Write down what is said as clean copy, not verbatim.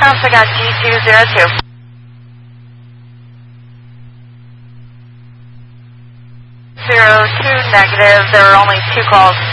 I got G202. 02 negative. There are only 2 calls